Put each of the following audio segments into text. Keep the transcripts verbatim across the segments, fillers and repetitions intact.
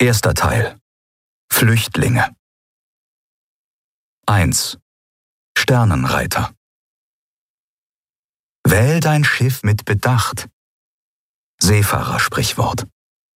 Erster Teil. Flüchtlinge. eins. Sternenreiter. Wähl dein Schiff mit Bedacht. Seefahrersprichwort.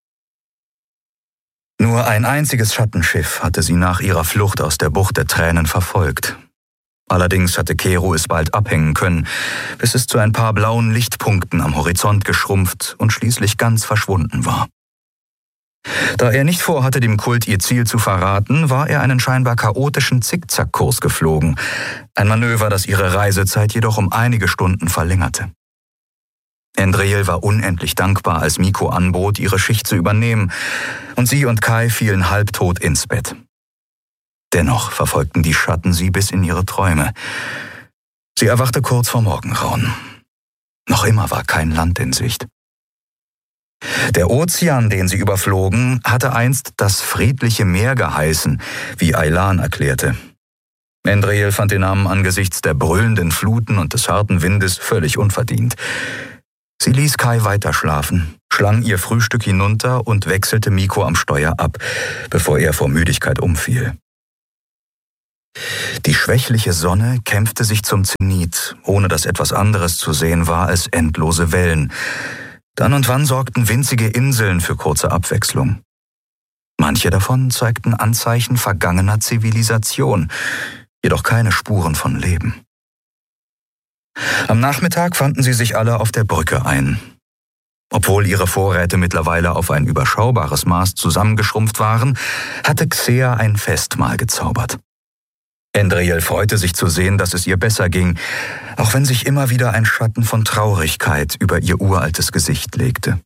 Nur ein einziges Schattenschiff hatte sie nach ihrer Flucht aus der Bucht der Tränen verfolgt. Allerdings hatte Kero es bald abhängen können, bis es zu ein paar blauen Lichtpunkten am Horizont geschrumpft und schließlich ganz verschwunden war. Da er nicht vorhatte, dem Kult ihr Ziel zu verraten, war er einen scheinbar chaotischen Zickzackkurs geflogen, ein Manöver, das ihre Reisezeit jedoch um einige Stunden verlängerte. Endriel war unendlich dankbar, als Miko anbot, ihre Schicht zu übernehmen, und sie und Kai fielen halbtot ins Bett. Dennoch verfolgten die Schatten sie bis in ihre Träume. Sie erwachte kurz vor Morgengrauen. Noch immer war kein Land in Sicht. Der Ozean, den sie überflogen, hatte einst das friedliche Meer geheißen, wie Aylan erklärte. Endriel fand den Namen angesichts der brüllenden Fluten und des harten Windes völlig unverdient. Sie ließ Kai weiterschlafen, schlang ihr Frühstück hinunter und wechselte Miko am Steuer ab, bevor er vor Müdigkeit umfiel. Die schwächliche Sonne kämpfte sich zum Zenit, ohne dass etwas anderes zu sehen war als endlose Wellen. Dann und wann sorgten winzige Inseln für kurze Abwechslung. Manche davon zeigten Anzeichen vergangener Zivilisation, jedoch keine Spuren von Leben. Am Nachmittag fanden sie sich alle auf der Brücke ein. Obwohl ihre Vorräte mittlerweile auf ein überschaubares Maß zusammengeschrumpft waren, hatte Xea ein Festmahl gezaubert. Endriel freute sich zu sehen, dass es ihr besser ging, auch wenn sich immer wieder ein Schatten von Traurigkeit über ihr uraltes Gesicht legte.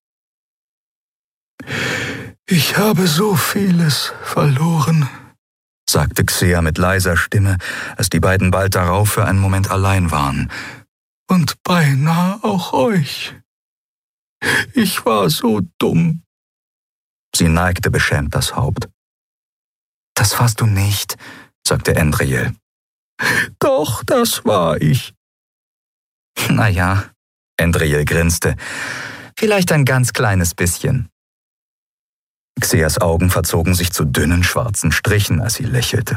»Ich habe so vieles verloren«, sagte Xea mit leiser Stimme, als die beiden bald darauf für einen Moment allein waren. »Und beinahe auch euch. Ich war so dumm.« Sie neigte beschämt das Haupt. »Das warst du nicht«, sagte Endriel. »Doch, das war ich.« »Na ja«, Endriel grinste, »vielleicht ein ganz kleines bisschen.« Xeas Augen verzogen sich zu dünnen schwarzen Strichen, als sie lächelte.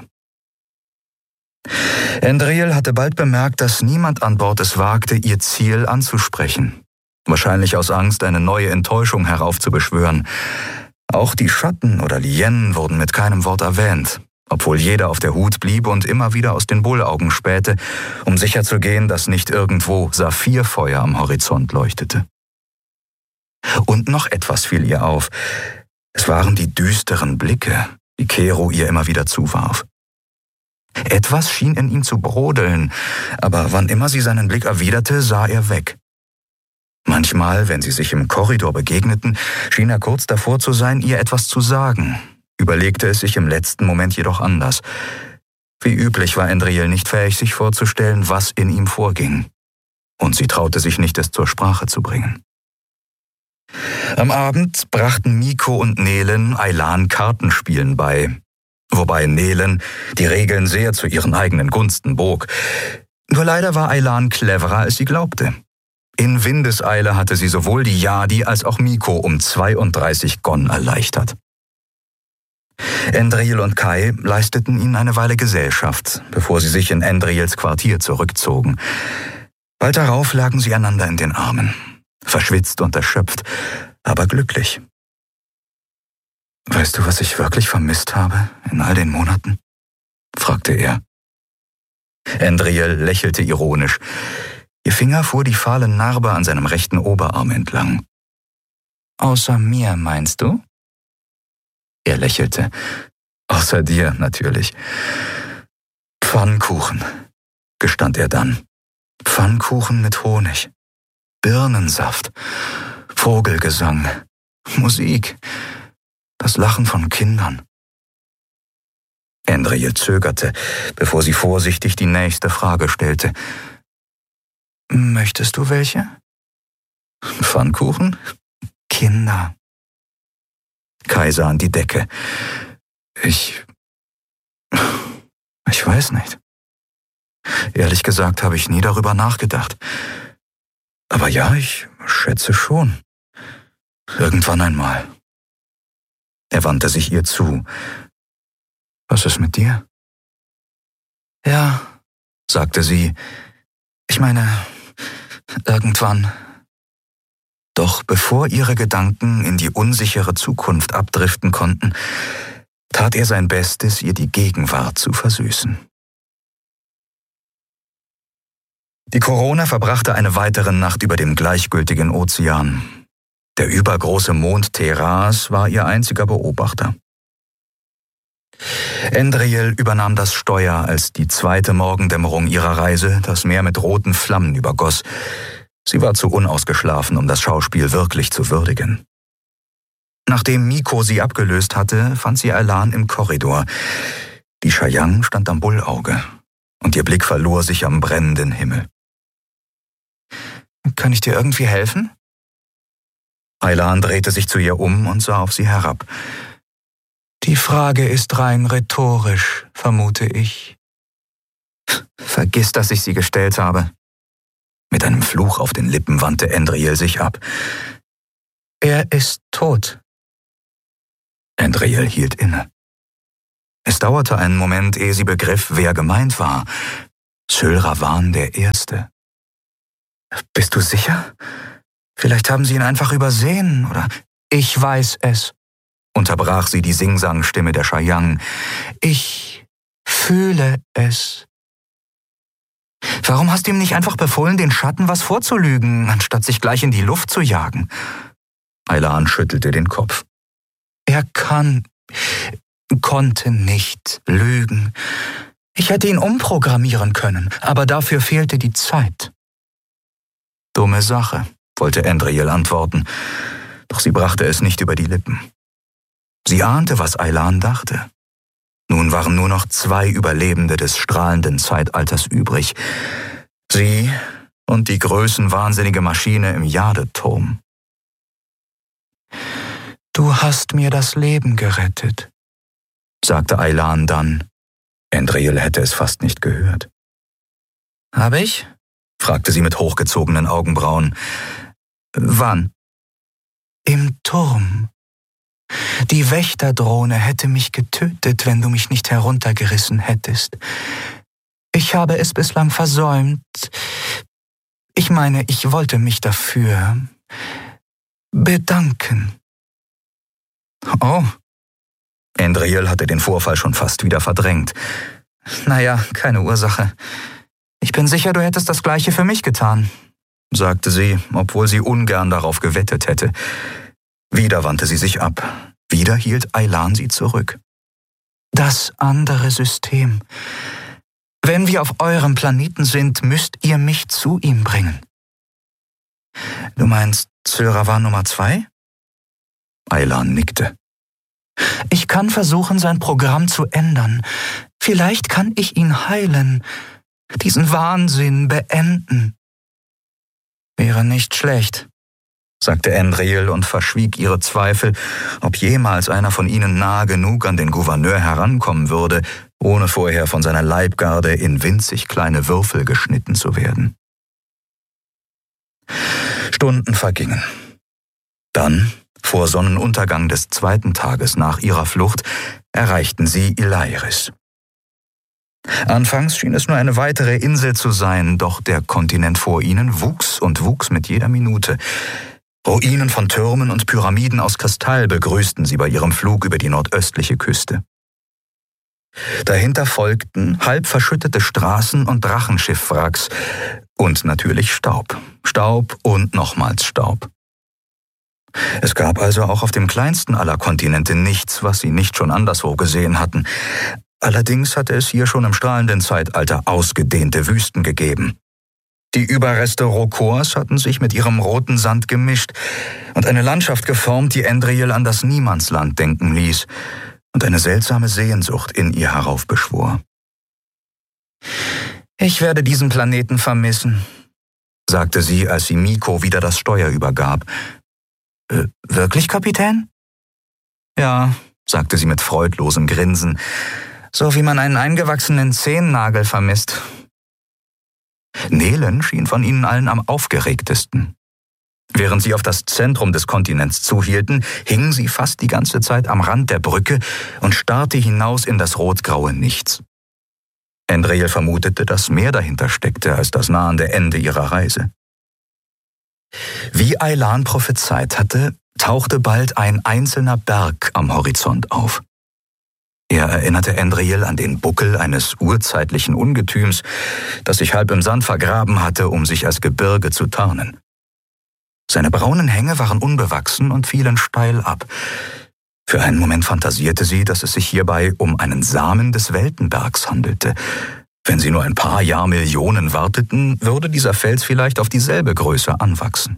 Endriel hatte bald bemerkt, dass niemand an Bord es wagte, ihr Ziel anzusprechen. Wahrscheinlich aus Angst, eine neue Enttäuschung heraufzubeschwören. Auch die Schatten oder Lien wurden mit keinem Wort erwähnt, obwohl jeder auf der Hut blieb und immer wieder aus den Bullaugen spähte, um sicherzugehen, dass nicht irgendwo Saphirfeuer am Horizont leuchtete. Und noch etwas fiel ihr auf. Es waren die düsteren Blicke, die Kero ihr immer wieder zuwarf. Etwas schien in ihm zu brodeln, aber wann immer sie seinen Blick erwiderte, sah er weg. Manchmal, wenn sie sich im Korridor begegneten, schien er kurz davor zu sein, ihr etwas zu sagen, überlegte es sich im letzten Moment jedoch anders. Wie üblich war Endriel nicht fähig, sich vorzustellen, was in ihm vorging. Und sie traute sich nicht, es zur Sprache zu bringen. Am Abend brachten Miko und Nelen Aylan Kartenspielen bei, wobei Nelen die Regeln sehr zu ihren eigenen Gunsten bog. Nur leider war Aylan cleverer, als sie glaubte. In Windeseile hatte sie sowohl die Yadi als auch Miko um zweiunddreißig Gon erleichtert. Endriel und Kai leisteten ihnen eine Weile Gesellschaft, bevor sie sich in Endriels Quartier zurückzogen. Bald darauf lagen sie einander in den Armen, verschwitzt und erschöpft, aber glücklich. »Weißt du, was ich wirklich vermisst habe in all den Monaten?« fragte er. Endriel lächelte ironisch. Ihr Finger fuhr die fahle Narbe an seinem rechten Oberarm entlang. »Außer mir, meinst du?« Er lächelte. »Außer dir, natürlich.« »Pfannkuchen«, gestand er dann. »Pfannkuchen mit Honig, Birnensaft, Vogelgesang, Musik, das Lachen von Kindern.« Endriel zögerte, bevor sie vorsichtig die nächste Frage stellte. »Möchtest du welche?« »Pfannkuchen? Kinder.« Kai sah an die Decke. Ich... Ich weiß nicht. Ehrlich gesagt habe ich nie darüber nachgedacht. Aber ja, ich schätze schon. Irgendwann einmal. Er wandte sich ihr zu. »Was ist mit dir?« »Ja«, sagte sie, »ich meine, irgendwann.« Doch bevor ihre Gedanken in die unsichere Zukunft abdriften konnten, tat er sein Bestes, ihr die Gegenwart zu versüßen. Die Corona verbrachte eine weitere Nacht über dem gleichgültigen Ozean. Der übergroße Mond Teras war ihr einziger Beobachter. Endriel übernahm das Steuer, als die zweite Morgendämmerung ihrer Reise das Meer mit roten Flammen übergoss. Sie war zu unausgeschlafen, um das Schauspiel wirklich zu würdigen. Nachdem Miko sie abgelöst hatte, fand sie Aylan im Korridor. Die Chayang stand am Bullauge und ihr Blick verlor sich am brennenden Himmel. »Kann ich dir irgendwie helfen?« Aylan drehte sich zu ihr um und sah auf sie herab. »Die Frage ist rein rhetorisch, vermute ich.« »Vergiss, dass ich sie gestellt habe.« Mit einem Fluch auf den Lippen wandte Endriel sich ab. »Er ist tot.« Endriel hielt inne. Es dauerte einen Moment, ehe sie begriff, wer gemeint war. Sylravan der Erste. »Bist du sicher? Vielleicht haben sie ihn einfach übersehen, oder?« »Ich weiß es«, unterbrach sie die Singsangstimme der Chayang. »Ich fühle es.« »Warum hast du ihm nicht einfach befohlen, den Schatten was vorzulügen, anstatt sich gleich in die Luft zu jagen?« Aylan schüttelte den Kopf. »Er kann, konnte nicht lügen. Ich hätte ihn umprogrammieren können, aber dafür fehlte die Zeit.« »Dumme Sache«, wollte Endriel antworten, doch sie brachte es nicht über die Lippen. Sie ahnte, was Aylan dachte. Nun waren nur noch zwei Überlebende des strahlenden Zeitalters übrig. Sie und die größenwahnsinnige Maschine im Jadeturm. »Du hast mir das Leben gerettet«, sagte Aylan dann. Endriel hätte es fast nicht gehört. »Habe ich?« fragte sie mit hochgezogenen Augenbrauen. »Wann?« »Im Turm. Die Wächterdrohne hätte mich getötet, wenn du mich nicht heruntergerissen hättest. Ich habe es bislang versäumt. Ich meine, ich wollte mich dafür bedanken.« »Oh.« Endriel hatte den Vorfall schon fast wieder verdrängt. »Naja, keine Ursache. Ich bin sicher, du hättest das Gleiche für mich getan«, sagte sie, obwohl sie ungern darauf gewettet hätte. Wieder wandte sie sich ab. Wieder hielt Aylan sie zurück. »Das andere System. Wenn wir auf eurem Planeten sind, müsst ihr mich zu ihm bringen.« »Du meinst Sylravan Nummer zwei?« Aylan nickte. »Ich kann versuchen, sein Programm zu ändern. Vielleicht kann ich ihn heilen, diesen Wahnsinn beenden.« »Wäre nicht schlecht«, sagte Endriel und verschwieg ihre Zweifel, ob jemals einer von ihnen nahe genug an den Gouverneur herankommen würde, ohne vorher von seiner Leibgarde in winzig kleine Würfel geschnitten zu werden. Stunden vergingen. Dann, vor Sonnenuntergang des zweiten Tages nach ihrer Flucht, erreichten sie Ilairis. Anfangs schien es nur eine weitere Insel zu sein, doch der Kontinent vor ihnen wuchs und wuchs mit jeder Minute. Ruinen von Türmen und Pyramiden aus Kristall begrüßten sie bei ihrem Flug über die nordöstliche Küste. Dahinter folgten halb verschüttete Straßen und Drachenschiffwracks und natürlich Staub. Staub und nochmals Staub. Es gab also auch auf dem kleinsten aller Kontinente nichts, was sie nicht schon anderswo gesehen hatten. Allerdings hatte es hier schon im strahlenden Zeitalter ausgedehnte Wüsten gegeben. Die Überreste Rokors hatten sich mit ihrem roten Sand gemischt und eine Landschaft geformt, die Endriel an das Niemandsland denken ließ und eine seltsame Sehnsucht in ihr heraufbeschwor. »Ich werde diesen Planeten vermissen«, sagte sie, als sie Miko wieder das Steuer übergab. Äh, »Wirklich, Kapitän?« »Ja«, sagte sie mit freudlosem Grinsen, »so wie man einen eingewachsenen Zehennagel vermisst.« Nelen schien von ihnen allen am aufgeregtesten. Während sie auf das Zentrum des Kontinents zuhielten, hing sie fast die ganze Zeit am Rand der Brücke und starrte hinaus in das rotgraue Nichts. Andriel vermutete, dass mehr dahinter steckte als das nahende Ende ihrer Reise. Wie Aylan prophezeit hatte, tauchte bald ein einzelner Berg am Horizont auf. Er erinnerte Andriel an den Buckel eines urzeitlichen Ungetüms, das sich halb im Sand vergraben hatte, um sich als Gebirge zu tarnen. Seine braunen Hänge waren unbewachsen und fielen steil ab. Für einen Moment fantasierte sie, dass es sich hierbei um einen Samen des Weltenbergs handelte. Wenn sie nur ein paar Jahrmillionen warteten, würde dieser Fels vielleicht auf dieselbe Größe anwachsen.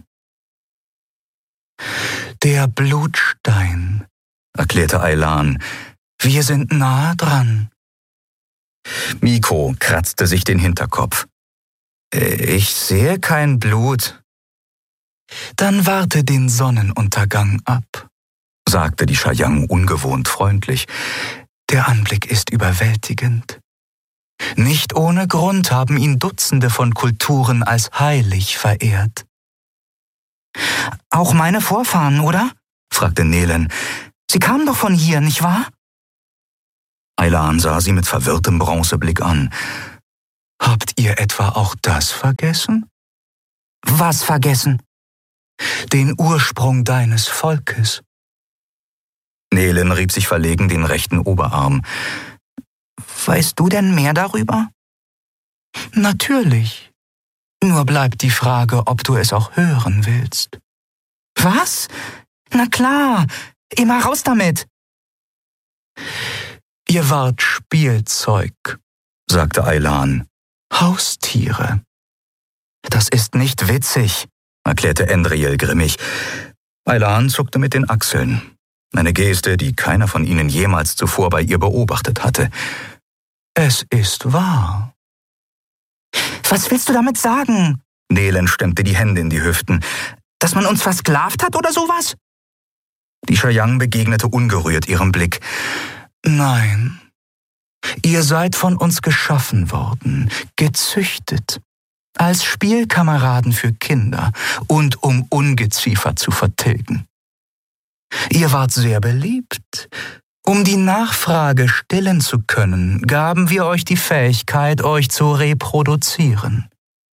»Der Blutstein«, erklärte Aylan. »Wir sind nahe dran.« Miko kratzte sich den Hinterkopf. »Ich sehe kein Blut.« »Dann warte den Sonnenuntergang ab«, sagte die Shayang ungewohnt freundlich. »Der Anblick ist überwältigend. Nicht ohne Grund haben ihn Dutzende von Kulturen als heilig verehrt.« »Auch meine Vorfahren, oder?« fragte Nehlen. »Sie kamen doch von hier, nicht wahr?« Aylan sah sie mit verwirrtem Bronzeblick an. »Habt ihr etwa auch das vergessen?« »Was vergessen?« »Den Ursprung deines Volkes.« Nehlen rieb sich verlegen den rechten Oberarm. »Weißt du denn mehr darüber?« »Natürlich. Nur bleibt die Frage, ob du es auch hören willst.« »Was? Na klar, immer raus damit!« »Ihr wart Spielzeug«, sagte Aylan. »Haustiere.« »Das ist nicht witzig«, erklärte Andriel grimmig. Aylan zuckte mit den Achseln. Eine Geste, die keiner von ihnen jemals zuvor bei ihr beobachtet hatte. »Es ist wahr.« »Was willst du damit sagen?« Nehlen stemmte die Hände in die Hüften. »Dass man uns versklavt hat oder sowas?« Die Shayang begegnete ungerührt ihrem Blick. »Nein. Ihr seid von uns geschaffen worden, gezüchtet, als Spielkameraden für Kinder und um Ungeziefer zu vertilgen. Ihr wart sehr beliebt. Um die Nachfrage stillen zu können, gaben wir euch die Fähigkeit, euch zu reproduzieren.«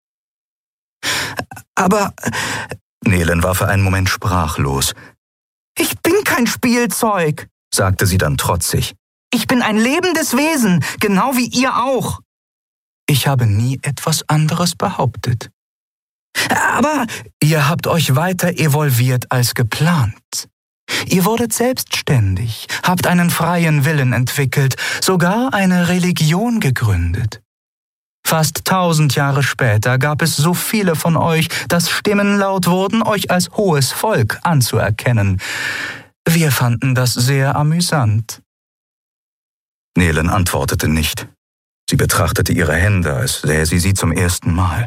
»Aber...« Nehlen war für einen Moment sprachlos. »Ich bin kein Spielzeug«, sagte sie dann trotzig. »Ich bin ein lebendes Wesen, genau wie ihr auch.« »Ich habe nie etwas anderes behauptet.« »Aber...« »Ihr habt euch weiter evolviert als geplant. Ihr wurdet selbstständig, habt einen freien Willen entwickelt, sogar eine Religion gegründet. Fast tausend Jahre später gab es so viele von euch, dass Stimmen laut wurden, euch als hohes Volk anzuerkennen. Wir fanden das sehr amüsant.« Nehlen antwortete nicht. Sie betrachtete ihre Hände, als sähe sie sie zum ersten Mal.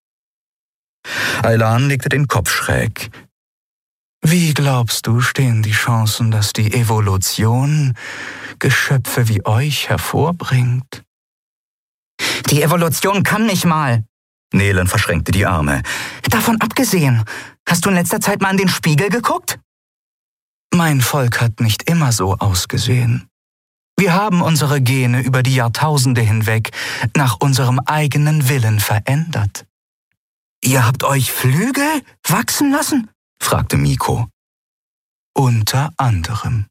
Aylan legte den Kopf schräg. »Wie glaubst du, stehen die Chancen, dass die Evolution Geschöpfe wie euch hervorbringt?« »Die Evolution kann nicht mal.« Nehlen verschränkte die Arme. »Davon abgesehen, hast du in letzter Zeit mal in den Spiegel geguckt?« »Mein Volk hat nicht immer so ausgesehen. Wir haben unsere Gene über die Jahrtausende hinweg nach unserem eigenen Willen verändert.« »Ihr habt euch Flügel wachsen lassen?« fragte Miko. »Unter anderem.«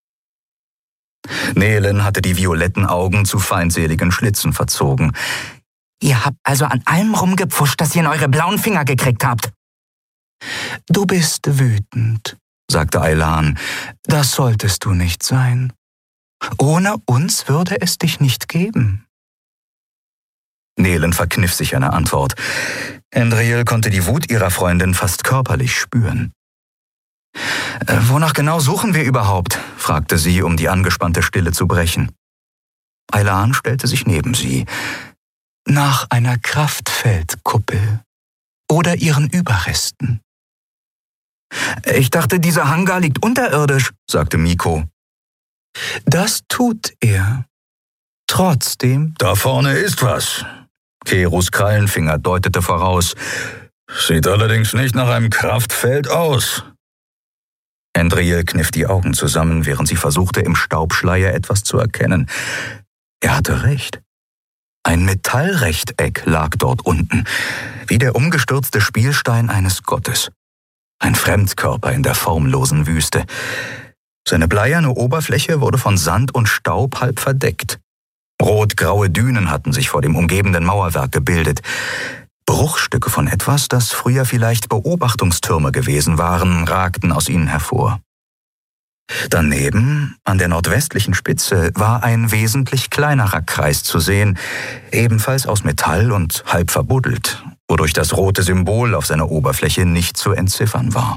Nehlen hatte die violetten Augen zu feindseligen Schlitzen verzogen. »Ihr habt also an allem rumgepfuscht, dass ihr in eure blauen Finger gekriegt habt.« »Du bist wütend«, sagte Aylan. »Das solltest du nicht sein. Ohne uns würde es dich nicht geben.« Nehlen verkniff sich eine Antwort. Andriel konnte die Wut ihrer Freundin fast körperlich spüren. Äh, »Wonach genau suchen wir überhaupt?« fragte sie, um die angespannte Stille zu brechen. Aylan stellte sich neben sie. »Nach einer Kraftfeldkuppel oder ihren Überresten.« »Ich dachte, dieser Hangar liegt unterirdisch«, sagte Miko. »Das tut er. Trotzdem...« »Da vorne ist was.« Kerus Krallenfinger deutete voraus. Sieht allerdings nicht nach einem Kraftfeld aus. Andriel kniff die Augen zusammen, während sie versuchte, im Staubschleier etwas zu erkennen. Er hatte recht. Ein Metallrechteck lag dort unten, wie der umgestürzte Spielstein eines Gottes. Ein Fremdkörper in der formlosen Wüste. Seine bleierne Oberfläche wurde von Sand und Staub halb verdeckt. Rot-graue Dünen hatten sich vor dem umgebenden Mauerwerk gebildet. Bruchstücke von etwas, das früher vielleicht Beobachtungstürme gewesen waren, ragten aus ihnen hervor. Daneben, an der nordwestlichen Spitze, war ein wesentlich kleinerer Kreis zu sehen, ebenfalls aus Metall und halb verbuddelt, wodurch das rote Symbol auf seiner Oberfläche nicht zu entziffern war.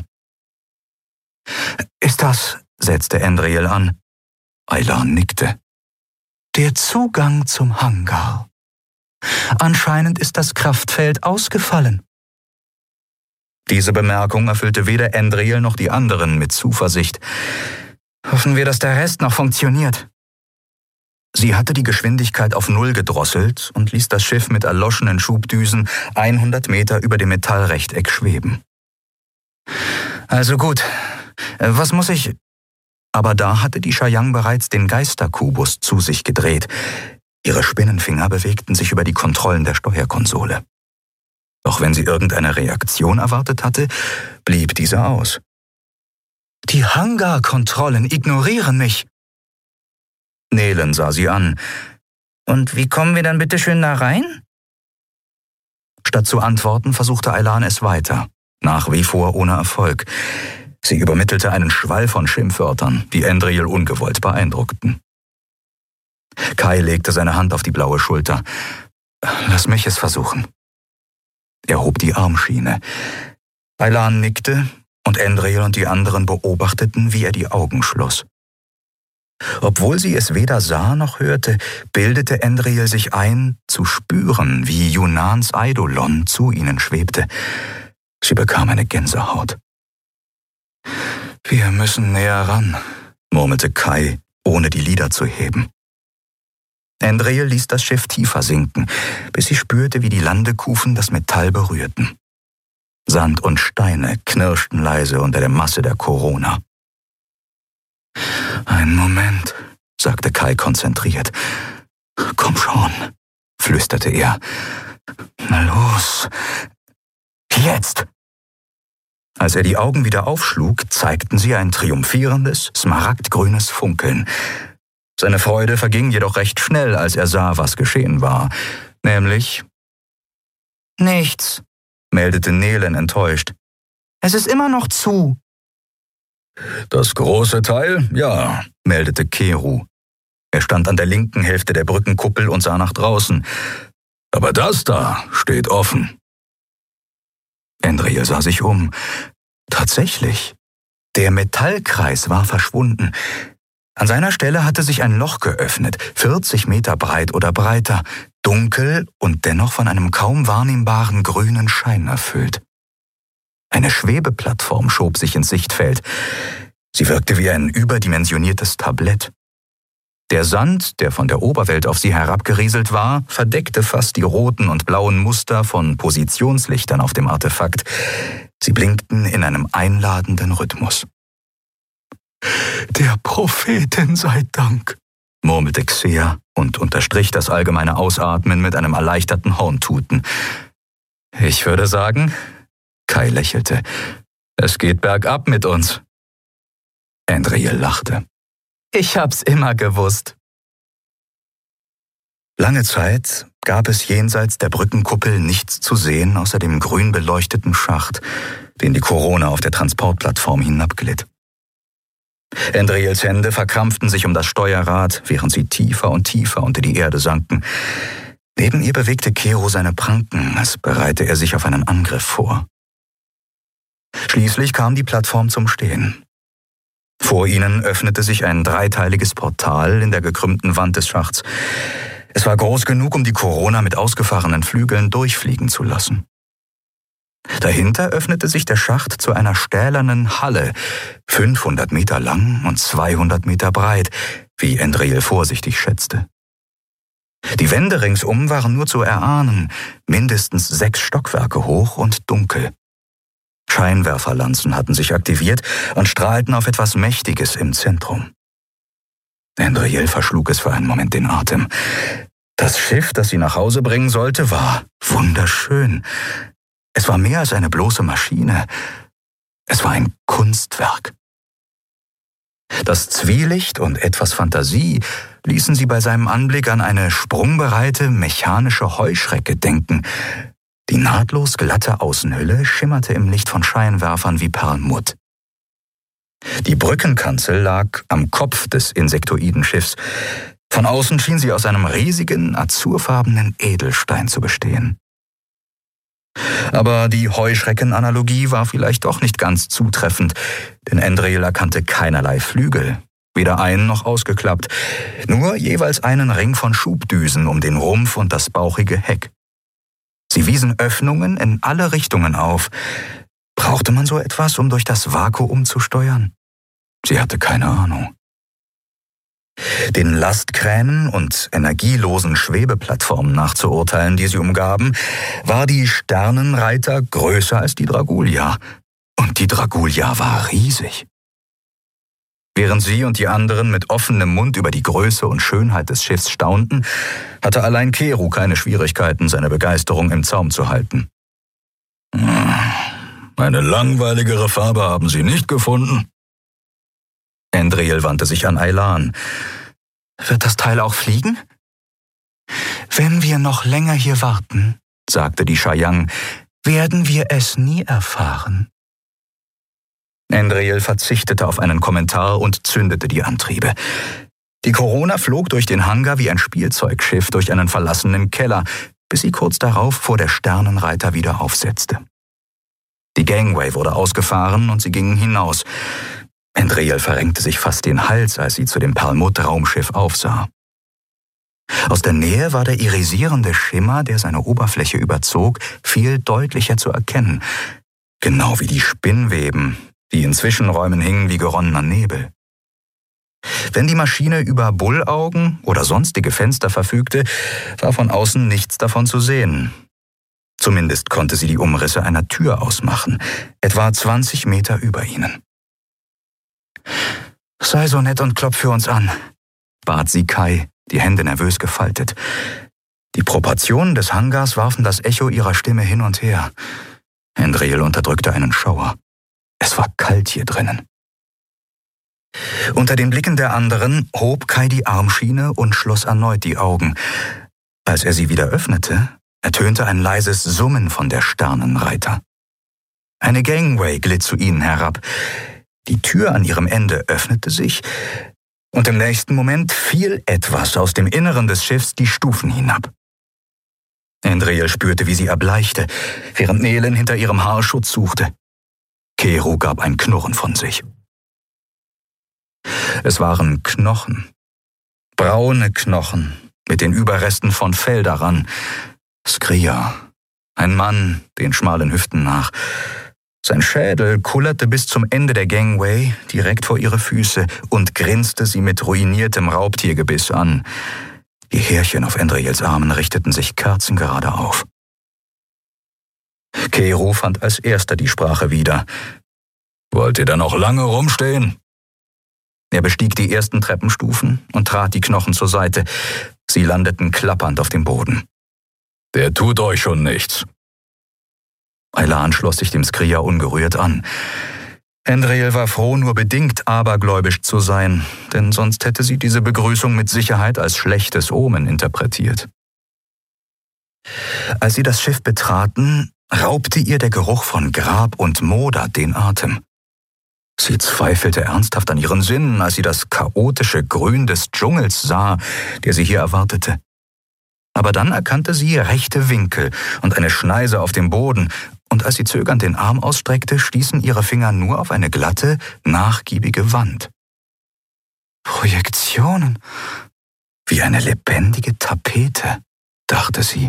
»Ist das«, setzte Andriel an. Aylan nickte. »Der Zugang zum Hangar. Anscheinend ist das Kraftfeld ausgefallen.« Diese Bemerkung erfüllte weder Andriel noch die anderen mit Zuversicht. »Hoffen wir, dass der Rest noch funktioniert.« Sie hatte die Geschwindigkeit auf Null gedrosselt und ließ das Schiff mit erloschenen Schubdüsen hundert Meter über dem Metallrechteck schweben. »Also gut, was muss ich...« Aber da hatte die Chayang bereits den Geisterkubus zu sich gedreht. Ihre Spinnenfinger bewegten sich über die Kontrollen der Steuerkonsole. Doch wenn sie irgendeine Reaktion erwartet hatte, blieb diese aus. »Die Hangarkontrollen ignorieren mich.« Nelen sah sie an. »Und wie kommen wir dann bitte schön da rein?« Statt zu antworten, versuchte Aylan es weiter, nach wie vor ohne Erfolg. Sie übermittelte einen Schwall von Schimpfwörtern, die Andriel ungewollt beeindruckten. Kai legte seine Hand auf die blaue Schulter. »Lass mich es versuchen.« Er hob die Armschiene. Aylan nickte und Andriel und die anderen beobachteten, wie er die Augen schloss. Obwohl sie es weder sah noch hörte, bildete Andriel sich ein, zu spüren, wie Yunans Eidolon zu ihnen schwebte. Sie bekam eine Gänsehaut. »Wir müssen näher ran«, murmelte Kai, ohne die Lider zu heben. Andriel ließ das Schiff tiefer sinken, bis sie spürte, wie die Landekufen das Metall berührten. Sand und Steine knirschten leise unter der Masse der Corona. »Einen Moment«, sagte Kai konzentriert. »Komm schon«, flüsterte er. »Na los, jetzt!« Als er die Augen wieder aufschlug, zeigten sie ein triumphierendes, smaragdgrünes Funkeln. Seine Freude verging jedoch recht schnell, als er sah, was geschehen war. Nämlich... »Nichts«, meldete Nelen enttäuscht. »Es ist immer noch zu.« »Das große Teil, ja«, meldete Keru. Er stand an der linken Hälfte der Brückenkuppel und sah nach draußen. »Aber das da steht offen.« Andriel sah sich um. Tatsächlich. Der Metallkreis war verschwunden. An seiner Stelle hatte sich ein Loch geöffnet, vierzig Meter breit oder breiter, dunkel und dennoch von einem kaum wahrnehmbaren grünen Schein erfüllt. Eine Schwebeplattform schob sich ins Sichtfeld. Sie wirkte wie ein überdimensioniertes Tablett. Der Sand, der von der Oberwelt auf sie herabgerieselt war, verdeckte fast die roten und blauen Muster von Positionslichtern auf dem Artefakt. Sie blinkten in einem einladenden Rhythmus. »Der Propheten sei Dank«, murmelte Xea und unterstrich das allgemeine Ausatmen mit einem erleichterten Horntuten. »Ich würde sagen«, Kai lächelte, »es geht bergab mit uns.« Andriel lachte. »Ich hab's immer gewusst.« Lange Zeit gab es jenseits der Brückenkuppel nichts zu sehen außer dem grün beleuchteten Schacht, den die Corona auf der Transportplattform hinabglitt. Andriels Hände verkrampften sich um das Steuerrad, während sie tiefer und tiefer unter die Erde sanken. Neben ihr bewegte Keru seine Pranken, als bereite er sich auf einen Angriff vor. Schließlich kam die Plattform zum Stehen. Vor ihnen öffnete sich ein dreiteiliges Portal in der gekrümmten Wand des Schachts. Es war groß genug, um die Corona mit ausgefahrenen Flügeln durchfliegen zu lassen. Dahinter öffnete sich der Schacht zu einer stählernen Halle, fünfhundert Meter lang und zweihundert Meter breit, wie Andriel vorsichtig schätzte. Die Wände ringsum waren nur zu erahnen, mindestens sechs Stockwerke hoch und dunkel. Scheinwerferlanzen hatten sich aktiviert und strahlten auf etwas Mächtiges im Zentrum. Andriel verschlug es für einen Moment den Atem. Das Schiff, das sie nach Hause bringen sollte, war wunderschön. Es war mehr als eine bloße Maschine. Es war ein Kunstwerk. Das Zwielicht und etwas Fantasie ließen sie bei seinem Anblick an eine sprungbereite mechanische Heuschrecke denken. Die nahtlos glatte Außenhülle schimmerte im Licht von Scheinwerfern wie Perlmutt. Die Brückenkanzel lag am Kopf des Insektoidenschiffs. Von außen schien sie aus einem riesigen, azurfarbenen Edelstein zu bestehen. Aber die Heuschreckenanalogie war vielleicht doch nicht ganz zutreffend, denn Andriel erkannte keinerlei Flügel, weder ein- noch ausgeklappt, nur jeweils einen Ring von Schubdüsen um den Rumpf und das bauchige Heck. Sie wiesen Öffnungen in alle Richtungen auf. Brauchte man so etwas, um durch das Vakuum zu steuern? Sie hatte keine Ahnung. Den Lastkränen und energielosen Schwebeplattformen nachzuurteilen, die sie umgaben, war die Sternenreiter größer als die Dragulia. Und die Dragulia war riesig. Während sie und die anderen mit offenem Mund über die Größe und Schönheit des Schiffs staunten, hatte allein Keru keine Schwierigkeiten, seine Begeisterung im Zaum zu halten. Eine langweiligere Farbe haben Sie nicht gefunden? Andriel wandte sich an Aylan. Wird das Teil auch fliegen? Wenn wir noch länger hier warten, sagte die Shayang, werden wir es nie erfahren. Andriel verzichtete auf einen Kommentar und zündete die Antriebe. Die Corona flog durch den Hangar wie ein Spielzeugschiff durch einen verlassenen Keller, bis sie kurz darauf vor der Sternenreiter wieder aufsetzte. Die Gangway wurde ausgefahren und sie gingen hinaus. Andriel verrenkte sich fast den Hals, als sie zu dem Perlmutt-Raumschiff aufsah. Aus der Nähe war der irisierende Schimmer, der seine Oberfläche überzog, viel deutlicher zu erkennen. Genau wie die Spinnweben, die in Zwischenräumen hingen wie geronnener Nebel. Wenn die Maschine über Bullaugen oder sonstige Fenster verfügte, war von außen nichts davon zu sehen. Zumindest konnte sie die Umrisse einer Tür ausmachen, etwa zwanzig Meter über ihnen. Sei so nett und klopf für uns an, bat sie Kai, die Hände nervös gefaltet. Die Proportionen des Hangars warfen das Echo ihrer Stimme hin und her. Andriel unterdrückte einen Schauer. Es war kalt hier drinnen. Unter den Blicken der anderen hob Kai die Armschiene und schloss erneut die Augen. Als er sie wieder öffnete, ertönte ein leises Summen von der Sternenreiter. Eine Gangway glitt zu ihnen herab. Die Tür an ihrem Ende öffnete sich und im nächsten Moment fiel etwas aus dem Inneren des Schiffs die Stufen hinab. Andriel spürte, wie sie erbleichte, während Nelen hinter ihrem Haarschutz suchte. Keru gab ein Knurren von sich. Es waren Knochen. Braune Knochen mit den Überresten von Fell daran. Skria, ein Mann, den schmalen Hüften nach. Sein Schädel kullerte bis zum Ende der Gangway, direkt vor ihre Füße, und grinste sie mit ruiniertem Raubtiergebiss an. Die Härchen auf Andriels Armen richteten sich kerzengerade auf. Keru fand als erster die Sprache wieder. »Wollt ihr da noch lange rumstehen?« Er bestieg die ersten Treppenstufen und trat die Knochen zur Seite. Sie landeten klappernd auf dem Boden. »Der tut euch schon nichts.« Aylan schloss sich dem Skria ungerührt an. Andriel war froh, nur bedingt abergläubisch zu sein, denn sonst hätte sie diese Begrüßung mit Sicherheit als schlechtes Omen interpretiert. Als sie das Schiff betraten, raubte ihr der Geruch von Grab und Moder den Atem. Sie zweifelte ernsthaft an ihren Sinnen, als sie das chaotische Grün des Dschungels sah, der sie hier erwartete. Aber dann erkannte sie rechte Winkel und eine Schneise auf dem Boden, und als sie zögernd den Arm ausstreckte, stießen ihre Finger nur auf eine glatte, nachgiebige Wand. Projektionen, wie eine lebendige Tapete, dachte sie.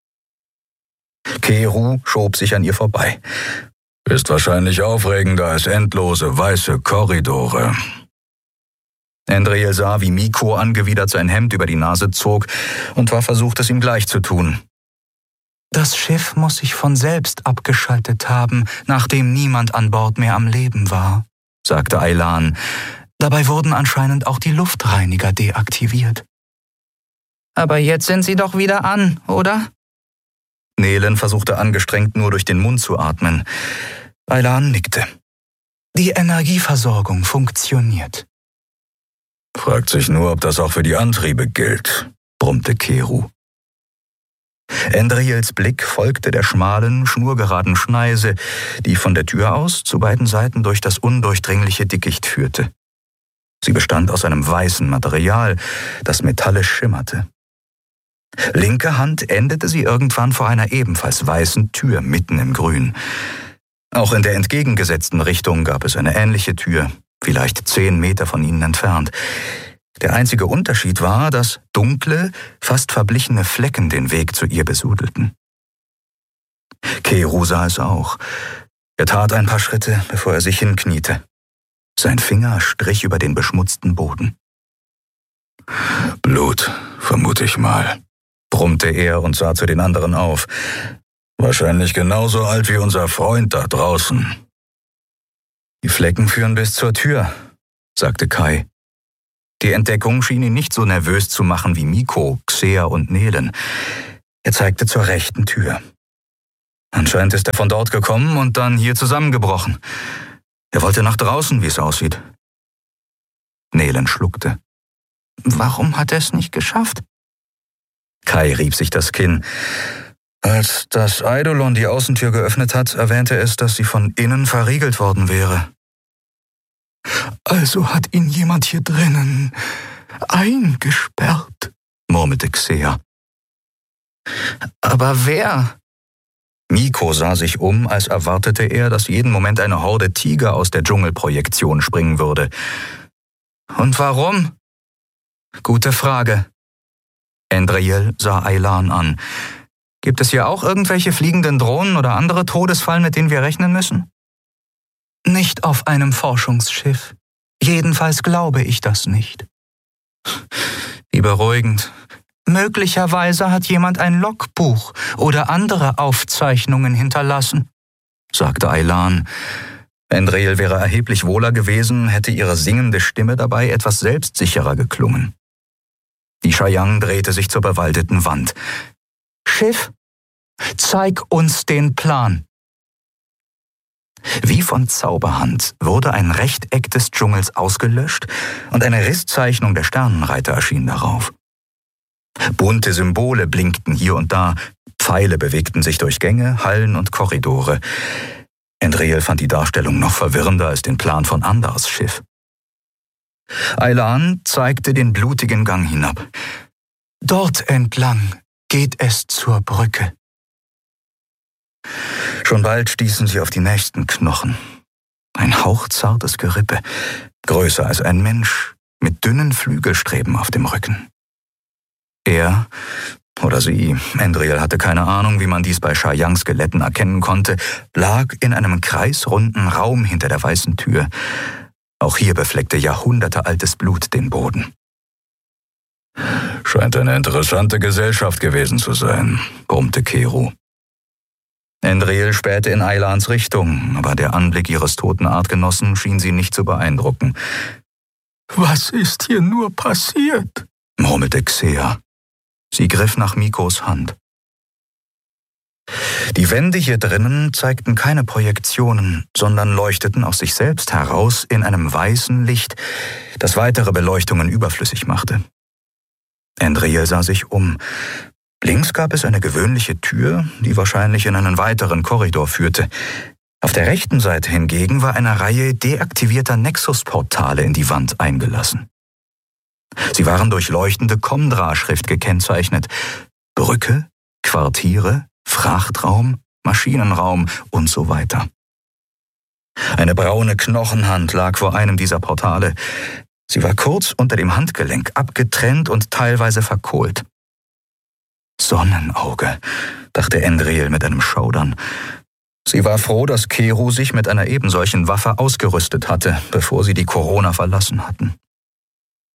Keru schob sich an ihr vorbei. Ist wahrscheinlich aufregender als endlose weiße Korridore. Endriel sah, wie Miko angewidert sein Hemd über die Nase zog und war versucht, es ihm gleich zu tun. Das Schiff muss sich von selbst abgeschaltet haben, nachdem niemand an Bord mehr am Leben war, sagte Aylan. Dabei wurden anscheinend auch die Luftreiniger deaktiviert. Aber jetzt sind sie doch wieder an, oder? Nelen versuchte angestrengt nur durch den Mund zu atmen. Aylan nickte. Die Energieversorgung funktioniert. Fragt sich nur, ob das auch für die Antriebe gilt, brummte Keru. Endriels Blick folgte der schmalen, schnurgeraden Schneise, die von der Tür aus zu beiden Seiten durch das undurchdringliche Dickicht führte. Sie bestand aus einem weißen Material, das metallisch schimmerte. Linke Hand endete sie irgendwann vor einer ebenfalls weißen Tür mitten im Grün. Auch in der entgegengesetzten Richtung gab es eine ähnliche Tür, vielleicht zehn Meter von ihnen entfernt. Der einzige Unterschied war, dass dunkle, fast verblichene Flecken den Weg zu ihr besudelten. Keru sah es auch. Er tat ein paar Schritte, bevor er sich hinkniete. Sein Finger strich über den beschmutzten Boden. Blut, vermute ich mal, brummte er und sah zu den anderen auf. Wahrscheinlich genauso alt wie unser Freund da draußen. Die Flecken führen bis zur Tür, sagte Kai. Die Entdeckung schien ihn nicht so nervös zu machen wie Miko, Xea und Nelen. Er zeigte zur rechten Tür. Anscheinend ist er von dort gekommen und dann hier zusammengebrochen. Er wollte nach draußen, wie es aussieht. Nelen schluckte. Warum hat er es nicht geschafft? Kai rieb sich das Kinn. Als das Eidolon die Außentür geöffnet hat, erwähnte es, dass sie von innen verriegelt worden wäre. Also hat ihn jemand hier drinnen eingesperrt, murmelte Xea. Aber wer? Miko sah sich um, als erwartete er, dass jeden Moment eine Horde Tiger aus der Dschungelprojektion springen würde. Und warum? Gute Frage. Endriel sah Aylan an. Gibt es hier auch irgendwelche fliegenden Drohnen oder andere Todesfallen, mit denen wir rechnen müssen? Nicht auf einem Forschungsschiff. Jedenfalls glaube ich das nicht. Wie beruhigend. Möglicherweise hat jemand ein Logbuch oder andere Aufzeichnungen hinterlassen, sagte Aylan. Endriel wäre erheblich wohler gewesen, hätte ihre singende Stimme dabei etwas selbstsicherer geklungen. Die Chayang drehte sich zur bewaldeten Wand. Schiff, zeig uns den Plan. Wie von Zauberhand wurde ein Rechteck des Dschungels ausgelöscht und eine Risszeichnung der Sternenreiter erschien darauf. Bunte Symbole blinkten hier und da, Pfeile bewegten sich durch Gänge, Hallen und Korridore. Endriel fand die Darstellung noch verwirrender als den Plan von Andars Schiff. Aylan zeigte den blutigen Gang hinab. Dort entlang geht es zur Brücke. Schon bald stießen sie auf die nächsten Knochen. Ein hauchzartes Gerippe, größer als ein Mensch, mit dünnen Flügelstreben auf dem Rücken. Er oder sie, Endriel hatte keine Ahnung, wie man dies bei Chayang-Skeletten erkennen konnte, lag in einem kreisrunden Raum hinter der weißen Tür. Auch hier befleckte jahrhundertealtes Blut den Boden. Scheint eine interessante Gesellschaft gewesen zu sein, brummte Keru. Endriel spähte in Aylans Richtung, aber der Anblick ihres toten Artgenossen schien sie nicht zu beeindrucken. Was ist hier nur passiert? Murmelte Xea. Sie griff nach Mikos Hand. Die Wände hier drinnen zeigten keine Projektionen, sondern leuchteten aus sich selbst heraus in einem weißen Licht, das weitere Beleuchtungen überflüssig machte. Endriel sah sich um. Links gab es eine gewöhnliche Tür, die wahrscheinlich in einen weiteren Korridor führte. Auf der rechten Seite hingegen war eine Reihe deaktivierter Nexus-Portale in die Wand eingelassen. Sie waren durch leuchtende Komdra-Schrift gekennzeichnet. Brücke, Quartiere, Frachtraum, Maschinenraum und so weiter. Eine braune Knochenhand lag vor einem dieser Portale. Sie war kurz unter dem Handgelenk, abgetrennt und teilweise verkohlt. Sonnenauge, dachte Endriel mit einem Schaudern. Sie war froh, dass Keru sich mit einer ebensolchen Waffe ausgerüstet hatte, bevor sie die Corona verlassen hatten.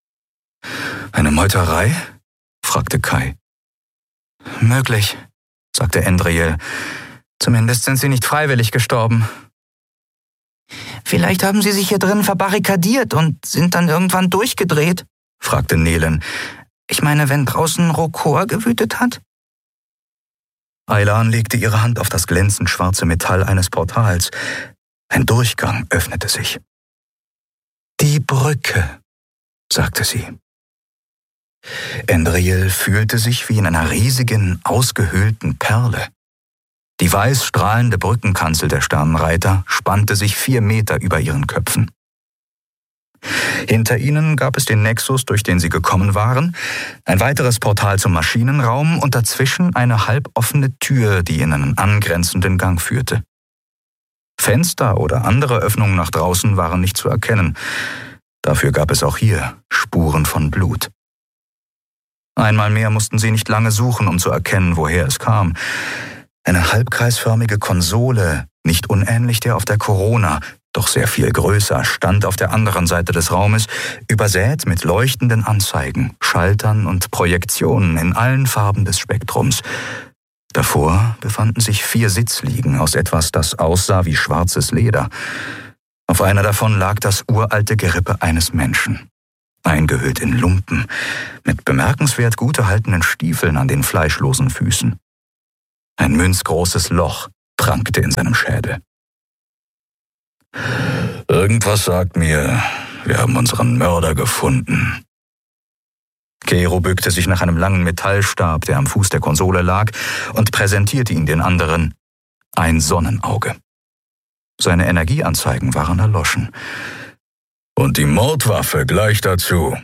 Eine Meuterei? Fragte Kai. Möglich, sagte Endriel. Zumindest sind sie nicht freiwillig gestorben. Vielleicht haben sie sich hier drin verbarrikadiert und sind dann irgendwann durchgedreht, fragte Nelen. Ich meine, wenn draußen Rokor gewütet hat? Aylan legte ihre Hand auf das glänzend schwarze Metall eines Portals. Ein Durchgang öffnete sich. »Die Brücke«, sagte sie. Endriel fühlte sich wie in einer riesigen, ausgehöhlten Perle. Die weiß strahlende Brückenkanzel der Sternenreiter spannte sich vier Meter über ihren Köpfen. Hinter ihnen gab es den Nexus, durch den sie gekommen waren, ein weiteres Portal zum Maschinenraum und dazwischen eine halboffene Tür, die in einen angrenzenden Gang führte. Fenster oder andere Öffnungen nach draußen waren nicht zu erkennen. Dafür gab es auch hier Spuren von Blut. Einmal mehr mussten sie nicht lange suchen, um zu erkennen, woher es kam. Eine halbkreisförmige Konsole, nicht unähnlich der auf der Corona, doch sehr viel größer, stand auf der anderen Seite des Raumes, übersät mit leuchtenden Anzeigen, Schaltern und Projektionen in allen Farben des Spektrums. Davor befanden sich vier Sitzliegen aus etwas, das aussah wie schwarzes Leder. Auf einer davon lag das uralte Gerippe eines Menschen, eingehüllt in Lumpen, mit bemerkenswert gut erhaltenen Stiefeln an den fleischlosen Füßen. Ein münzgroßes Loch prangte in seinem Schädel. »Irgendwas sagt mir, wir haben unseren Mörder gefunden.« Kero bückte sich nach einem langen Metallstab, der am Fuß der Konsole lag, und präsentierte ihn den anderen. Ein Sonnenauge. Seine Energieanzeigen waren erloschen. »Und die Mordwaffe gleich dazu.«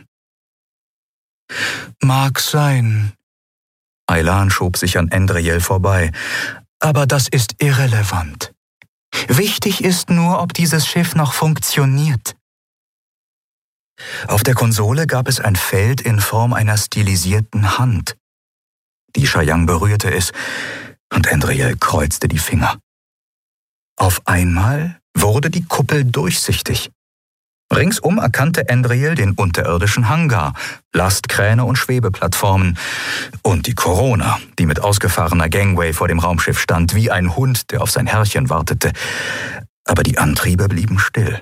»Mag sein.« Aylan schob sich an Endriel vorbei. »Aber das ist irrelevant. Wichtig ist nur, ob dieses Schiff noch funktioniert.« Auf der Konsole gab es ein Feld in Form einer stilisierten Hand. Die Shayang berührte es, und Endriel kreuzte die Finger. Auf einmal wurde die Kuppel durchsichtig. Ringsum erkannte Endriel den unterirdischen Hangar, Lastkräne und Schwebeplattformen und die Corona, die mit ausgefahrener Gangway vor dem Raumschiff stand, wie ein Hund, der auf sein Herrchen wartete. Aber die Antriebe blieben still.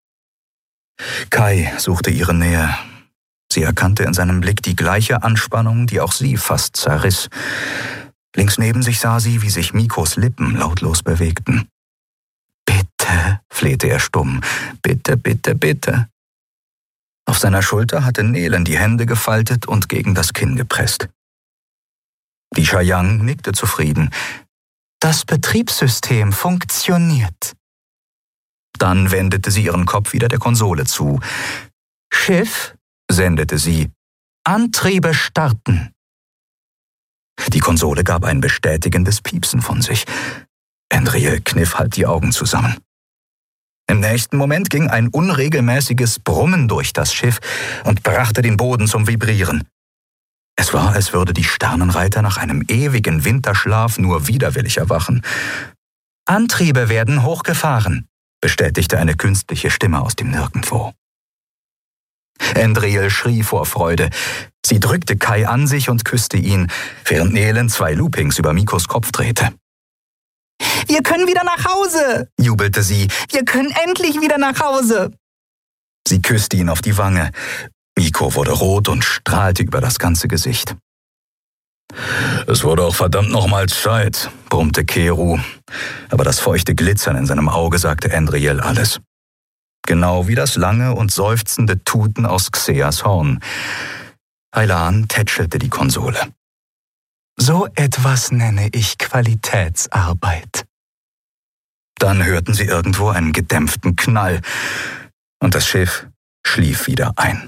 Kai suchte ihre Nähe. Sie erkannte in seinem Blick die gleiche Anspannung, die auch sie fast zerriss. Links neben sich sah sie, wie sich Mikos Lippen lautlos bewegten. »Bitte«, flehte er stumm, »bitte, bitte, bitte.« Auf seiner Schulter hatte Nelen die Hände gefaltet und gegen das Kinn gepresst. Die Shayang nickte zufrieden. »Das Betriebssystem funktioniert.« Dann wendete sie ihren Kopf wieder der Konsole zu. »Schiff«, sendete sie, »Antriebe starten.« Die Konsole gab ein bestätigendes Piepsen von sich. Endriel kniff halb die Augen zusammen. Im nächsten Moment ging ein unregelmäßiges Brummen durch das Schiff und brachte den Boden zum Vibrieren. Es war, als würde die Sternenreiter nach einem ewigen Winterschlaf nur widerwillig erwachen. »Antriebe werden hochgefahren«, bestätigte eine künstliche Stimme aus dem Nirgendwo. Endriel schrie vor Freude. Sie drückte Kai an sich und küsste ihn, während Nelen zwei Loopings über Mikos Kopf drehte. »Wir können wieder nach Hause«, jubelte sie. »Wir können endlich wieder nach Hause.« Sie küsste ihn auf die Wange. Miko wurde rot und strahlte über das ganze Gesicht. »Es wurde auch verdammt nochmal Zeit«, brummte Kero. Aber das feuchte Glitzern in seinem Auge sagte Endriel alles. Genau wie das lange und seufzende Tuten aus Xeas Horn. Aylan tätschelte die Konsole. »So etwas nenne ich Qualitätsarbeit.« Dann hörten sie irgendwo einen gedämpften Knall und das Schiff schlief wieder ein.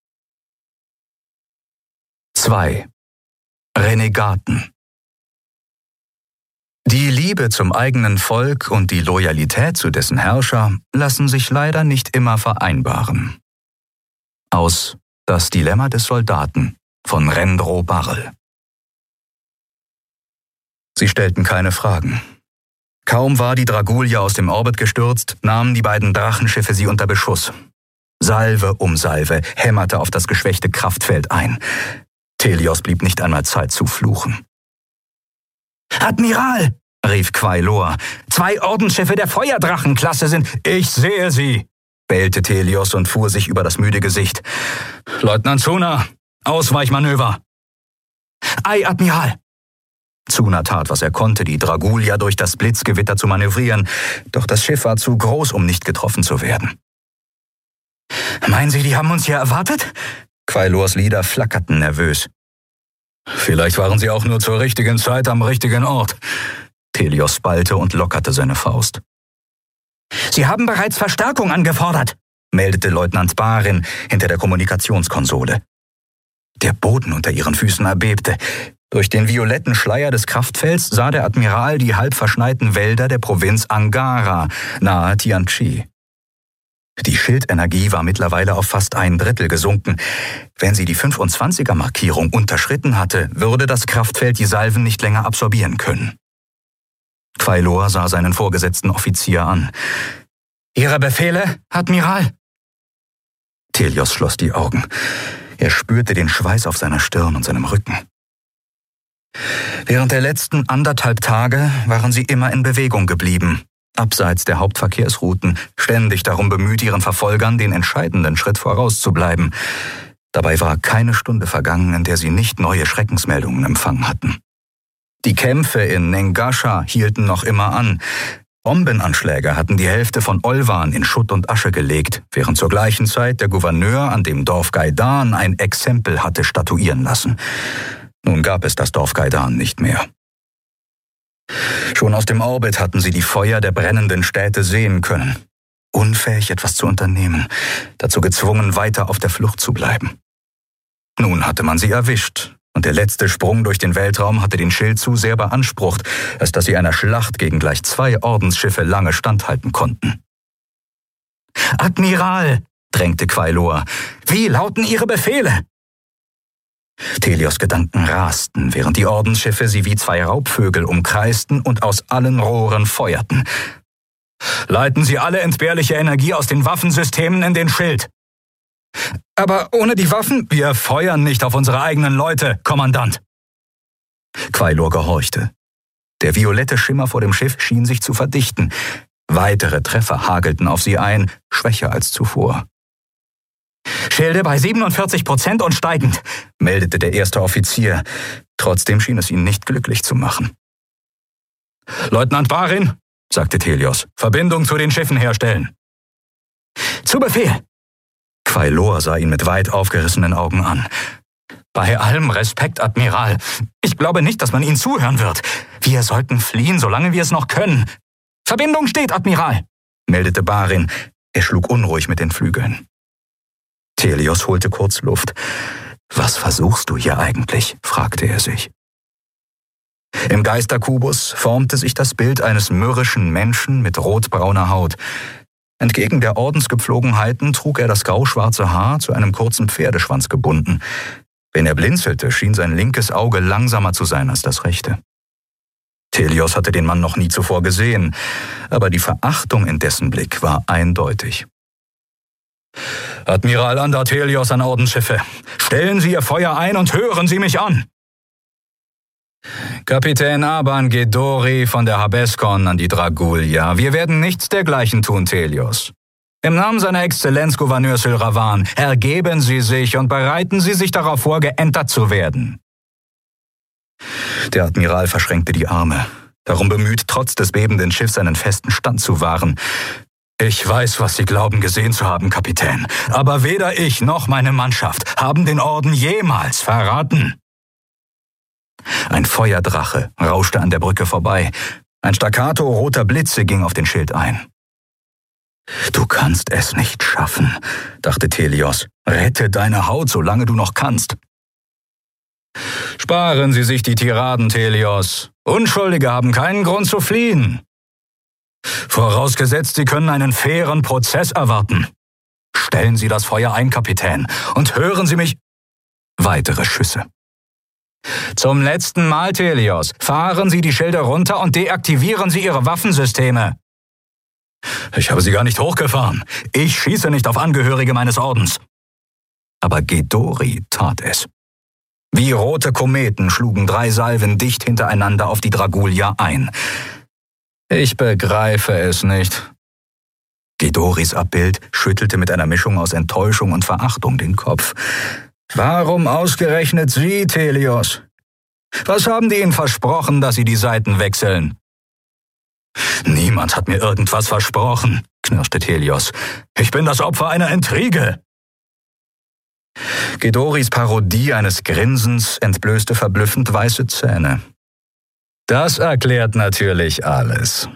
zwei. Renegaten. Die Liebe zum eigenen Volk und die Loyalität zu dessen Herrscher lassen sich leider nicht immer vereinbaren. Aus Das Dilemma des Soldaten von Rendro Barrel. Sie stellten keine Fragen. Kaum war die Dragulia aus dem Orbit gestürzt, nahmen die beiden Drachenschiffe sie unter Beschuss. Salve um Salve hämmerte auf das geschwächte Kraftfeld ein. Thelios blieb nicht einmal Zeit zu fluchen. »Admiral«, rief Quailor, »zwei Ordensschiffe der Feuerdrachenklasse sind...« »Ich sehe sie«, bellte Thelios und fuhr sich über das müde Gesicht. »Leutnant Zuna, Ausweichmanöver!« »Ei, Admiral!« Zuna tat, was er konnte, die Dragulia durch das Blitzgewitter zu manövrieren, doch das Schiff war zu groß, um nicht getroffen zu werden. »Meinen Sie, die haben uns hier erwartet?« Quailors Lider flackerten nervös. »Vielleicht waren sie auch nur zur richtigen Zeit am richtigen Ort.« Thelios ballte und lockerte seine Faust. »Sie haben bereits Verstärkung angefordert«, meldete Leutnant Barin hinter der Kommunikationskonsole. Der Boden unter ihren Füßen erbebte. Durch den violetten Schleier des Kraftfelds sah der Admiral die halb verschneiten Wälder der Provinz Angara nahe Tianchi. Die Schildenergie war mittlerweile auf fast ein Drittel gesunken. Wenn sie die fünfundzwanziger-Markierung unterschritten hatte, würde das Kraftfeld die Salven nicht länger absorbieren können. Quailor sah seinen vorgesetzten Offizier an. »Ihre Befehle, Admiral?« Thelios schloss die Augen. Er spürte den Schweiß auf seiner Stirn und seinem Rücken. Während der letzten anderthalb Tage waren sie immer in Bewegung geblieben, abseits der Hauptverkehrsrouten, ständig darum bemüht, ihren Verfolgern den entscheidenden Schritt vorauszubleiben. Dabei war keine Stunde vergangen, in der sie nicht neue Schreckensmeldungen empfangen hatten. Die Kämpfe in Nengascha hielten noch immer an. Bombenanschläge hatten die Hälfte von Olwan in Schutt und Asche gelegt, während zur gleichen Zeit der Gouverneur an dem Dorf Gaidan ein Exempel hatte statuieren lassen. Nun gab es das Dorf Gaidan nicht mehr. Schon aus dem Orbit hatten sie die Feuer der brennenden Städte sehen können. Unfähig, etwas zu unternehmen, dazu gezwungen, weiter auf der Flucht zu bleiben. Nun hatte man sie erwischt, und der letzte Sprung durch den Weltraum hatte den Schild zu sehr beansprucht, als dass sie einer Schlacht gegen gleich zwei Ordensschiffe lange standhalten konnten. »Admiral«, drängte Quailor, »wie lauten Ihre Befehle?« Thelios Gedanken rasten, während die Ordensschiffe sie wie zwei Raubvögel umkreisten und aus allen Rohren feuerten. »Leiten Sie alle entbehrliche Energie aus den Waffensystemen in den Schild.« »Aber ohne die Waffen, wir feuern nicht auf unsere eigenen Leute, Kommandant.« Quailor gehorchte. Der violette Schimmer vor dem Schiff schien sich zu verdichten. Weitere Treffer hagelten auf sie ein, schwächer als zuvor. »Schilde bei siebenundvierzig Prozent und steigend«, meldete der erste Offizier. Trotzdem schien es ihn nicht glücklich zu machen. »Leutnant Barin«, sagte Thelios, »Verbindung zu den Schiffen herstellen.« »Zu Befehl!« Quailor sah ihn mit weit aufgerissenen Augen an. »Bei allem Respekt, Admiral, ich glaube nicht, dass man Ihnen zuhören wird. Wir sollten fliehen, solange wir es noch können. Verbindung steht, Admiral«, meldete Barin. Er schlug unruhig mit den Flügeln. Thelios holte kurz Luft. »Was versuchst du hier eigentlich?« fragte er sich. Im Geisterkubus formte sich das Bild eines mürrischen Menschen mit rotbrauner Haut. Entgegen der Ordensgepflogenheiten trug er das grauschwarze Haar zu einem kurzen Pferdeschwanz gebunden. Wenn er blinzelte, schien sein linkes Auge langsamer zu sein als das rechte. Thelios hatte den Mann noch nie zuvor gesehen, aber die Verachtung in dessen Blick war eindeutig. »Admiral Andar Thelios an Ordensschiffe, stellen Sie Ihr Feuer ein und hören Sie mich an!« »Kapitän Aban Gedori von der Habeskon an die Dragulia. Wir werden nichts dergleichen tun, Thelios. Im Namen seiner Exzellenz Gouverneur Sylravan, ergeben Sie sich und bereiten Sie sich darauf vor, geentert zu werden.« Der Admiral verschränkte die Arme, darum bemüht, trotz des bebenden Schiffs einen festen Stand zu wahren. »Ich weiß, was Sie glauben gesehen zu haben, Kapitän, aber weder ich noch meine Mannschaft haben den Orden jemals verraten.« Ein Feuerdrache rauschte an der Brücke vorbei. Ein Staccato roter Blitze ging auf den Schild ein. »Du kannst es nicht schaffen«, dachte Thelios. »Rette deine Haut, solange du noch kannst.« »Sparen Sie sich die Tiraden, Thelios. Unschuldige haben keinen Grund zu fliehen. Vorausgesetzt, Sie können einen fairen Prozess erwarten. Stellen Sie das Feuer ein, Kapitän, und hören Sie mich...« Weitere Schüsse. »Zum letzten Mal, Thelios, fahren Sie die Schilde runter und deaktivieren Sie Ihre Waffensysteme.« Ich habe sie gar nicht hochgefahren. Ich schieße nicht auf Angehörige meines Ordens. Aber Ghidorri tat es. Wie rote Kometen schlugen drei Salven dicht hintereinander auf die Dragulia ein. Ich begreife es nicht. Ghidorris Abbild schüttelte mit einer Mischung aus Enttäuschung und Verachtung den Kopf. Warum ausgerechnet Sie, Thelios? Was haben die Ihnen versprochen, dass Sie die Seiten wechseln? Niemand hat mir irgendwas versprochen, knirschte Thelios. Ich bin das Opfer einer Intrige. Ghidorris Parodie eines Grinsens entblößte verblüffend weiße Zähne. Das erklärt natürlich alles.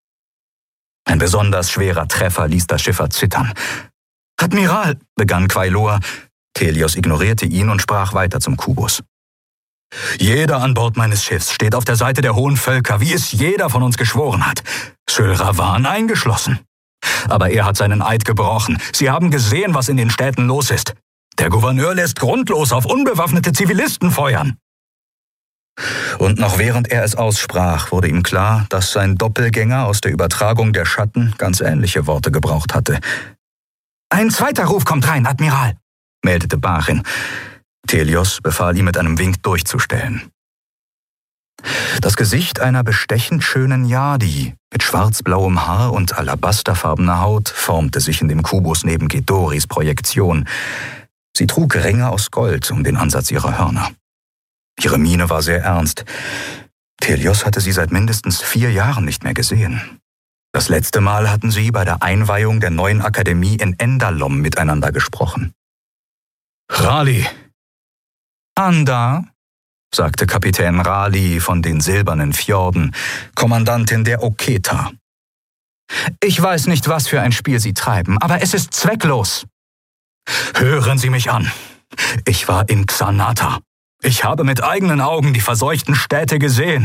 Ein besonders schwerer Treffer ließ das Schiff erzittern. »Admiral«, begann Quailor. Thelios ignorierte ihn und sprach weiter zum Kubus. »Jeder an Bord meines Schiffs steht auf der Seite der hohen Völker, wie es jeder von uns geschworen hat. Sylravan eingeschlossen. Aber er hat seinen Eid gebrochen. Sie haben gesehen, was in den Städten los ist. Der Gouverneur lässt grundlos auf unbewaffnete Zivilisten feuern.« Und noch während er es aussprach, wurde ihm klar, dass sein Doppelgänger aus der Übertragung der Schatten ganz ähnliche Worte gebraucht hatte. »Ein zweiter Ruf kommt rein, Admiral«, meldete Barin. Thelios befahl ihm mit einem Wink durchzustellen. Das Gesicht einer bestechend schönen Yadi mit schwarzblauem Haar und alabasterfarbener Haut formte sich in dem Kubus neben Ghidorris Projektion. Sie trug Ringe aus Gold um den Ansatz ihrer Hörner. Ihre Miene war sehr ernst. Thelios hatte sie seit mindestens vier Jahren nicht mehr gesehen. Das letzte Mal hatten sie bei der Einweihung der neuen Akademie in Endalom miteinander gesprochen. »Rali!« »Anda«, sagte Kapitän Rali von den Silbernen Fjorden, Kommandantin der Oketa. »Ich weiß nicht, was für ein Spiel Sie treiben, aber es ist zwecklos.« »Hören Sie mich an. Ich war in Xanata. Ich habe mit eigenen Augen die verseuchten Städte gesehen.